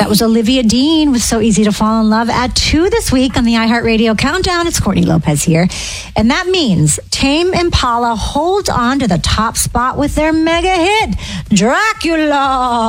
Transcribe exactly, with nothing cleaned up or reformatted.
was Olivia Dean with So Easy to Fall in Love. At two this week on the iHeartRadio Countdown, it's Courtney Lopez here. And that means Tame Impala holds on to the top spot with their mega hit, Dracula.